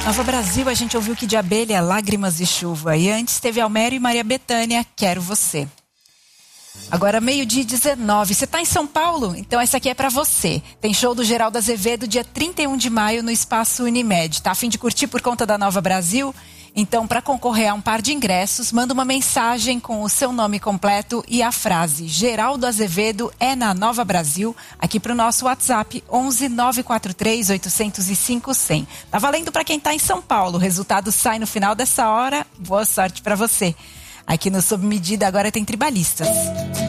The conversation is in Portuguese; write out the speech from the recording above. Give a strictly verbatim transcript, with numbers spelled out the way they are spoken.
Nova Brasil, a gente ouviu Que de Abelha, Lágrimas e Chuva. E antes teve Almério e Maria Bethânia, Quero Você. Agora meio-dia e dezenove. Você tá em São Paulo? Então essa aqui é pra você. Tem show do Geraldo Azevedo dia trinta e um de maio no Espaço Unimed. Tá a fim de curtir por conta da Nova Brasil? Então, para concorrer a um par de ingressos, manda uma mensagem com o seu nome completo e a frase Geraldo Azevedo é na Nova Brasil, aqui para o nosso WhatsApp onze nove quatro três oito zero cinco zero zero. Tá valendo para quem tá em São Paulo. O resultado sai no final dessa hora. Boa sorte para você. Aqui no Sob Medida agora tem Tribalistas.